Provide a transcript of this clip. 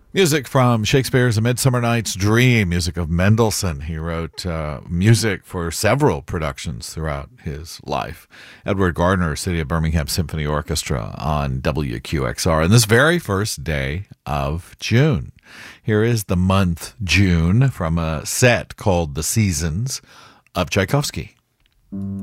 Music from Shakespeare's A Midsummer Night's Dream, music of Mendelssohn. He wrote music for several productions throughout his life. Edward Gardner, City of Birmingham Symphony Orchestra on WQXR. And this very first day of June. Here is the month June from a set called The Seasons of Tchaikovsky.